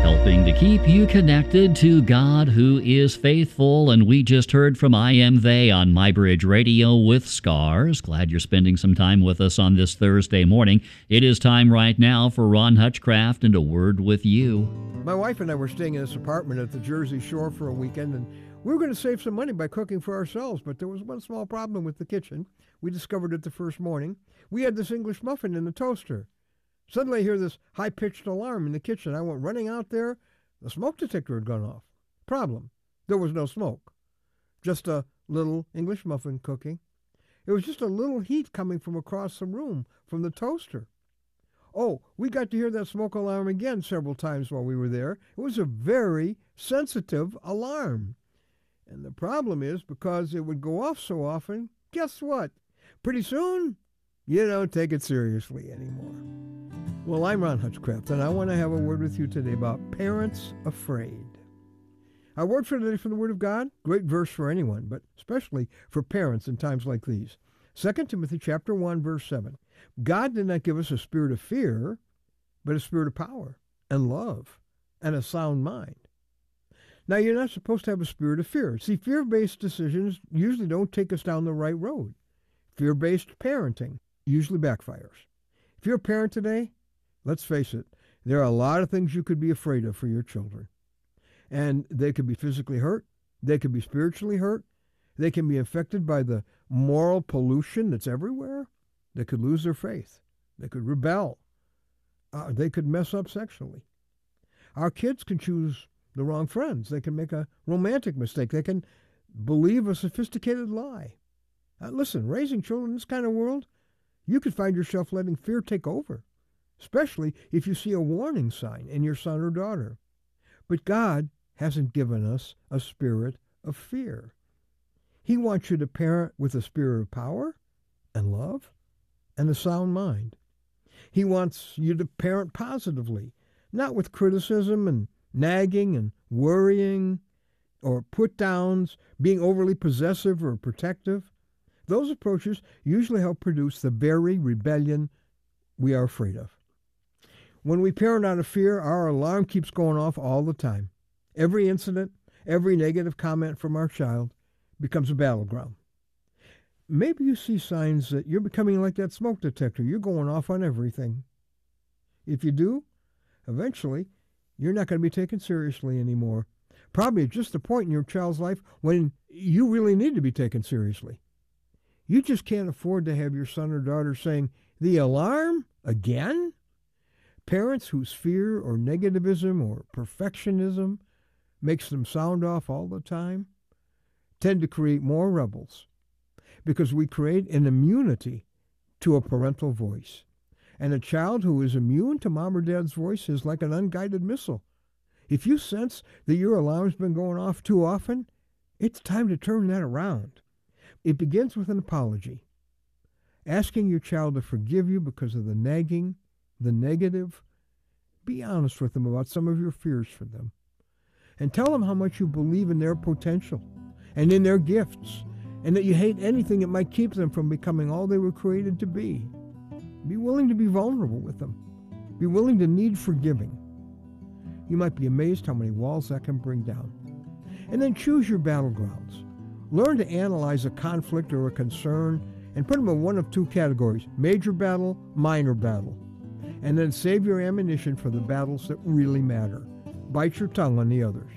helping to keep you connected to God who is faithful. And we just heard from I Am They on MyBridge Radio with Scars. Glad you're spending some time with us on this Thursday morning. It is time right now for Ron Hutchcraft and A Word with You. My wife and I were staying in this apartment at the Jersey Shore for a weekend, and we were going to save some money by cooking for ourselves, but there was one small problem with the kitchen. We discovered it the first morning. We had this English muffin in the toaster. Suddenly I hear this high-pitched alarm in the kitchen. I went running out there. The smoke detector had gone off. Problem: there was no smoke. Just a little English muffin cooking. It was just a little heat coming from across the room from the toaster. Oh, we got to hear that smoke alarm again several times while we were there. It was a very sensitive alarm. And the problem is, because it would go off so often, guess what? Pretty soon, you don't take it seriously anymore. Well, I'm Ron Hutchcraft, and I want to have a word with you today about parents afraid. Our word for today from the Word of God, great verse for anyone, but especially for parents in times like these. 2 Timothy chapter 1, verse 7. God did not give us a spirit of fear, but a spirit of power and love and a sound mind. Now, you're not supposed to have a spirit of fear. See, fear-based decisions usually don't take us down the right road. Fear-based parenting usually backfires. If you're a parent today, let's face it, there are a lot of things you could be afraid of for your children. And they could be physically hurt. They could be spiritually hurt. They can be affected by the moral pollution that's everywhere. They could lose their faith. They could rebel. They could mess up sexually. Our kids can choose the wrong friends. They can make a romantic mistake. They can believe a sophisticated lie. Listen, raising children in this kind of world, you could find yourself letting fear take over, especially if you see a warning sign in your son or daughter. But God hasn't given us a spirit of fear. He wants you to parent with a spirit of power and love and a sound mind. He wants you to parent positively, not with criticism and nagging and worrying or put-downs, being overly possessive or protective. Those approaches usually help produce the very rebellion we are afraid of. When we parent out of fear, our alarm keeps going off all the time. Every incident, every negative comment from our child becomes a battleground. Maybe you see signs that you're becoming like that smoke detector. You're going off on everything. If you do, eventually, you're not going to be taken seriously anymore. Probably at just the point in your child's life when you really need to be taken seriously. You just can't afford to have your son or daughter saying, "The alarm? Again?" Parents whose fear or negativism or perfectionism makes them sound off all the time tend to create more rebels, because we create an immunity to a parental voice. And a child who is immune to mom or dad's voice is like an unguided missile. If you sense that your alarm's been going off too often, it's time to turn that around. It begins with an apology, asking your child to forgive you because of the nagging, the negative. Be honest with them about some of your fears for them. And tell them how much you believe in their potential and in their gifts, and that you hate anything that might keep them from becoming all they were created to be. Be willing to be vulnerable with them. Be willing to need forgiving. You might be amazed how many walls that can bring down. And then choose your battlegrounds. Learn to analyze a conflict or a concern and put them in one of two categories: major battle, minor battle. And then save your ammunition for the battles that really matter. Bite your tongue on the others.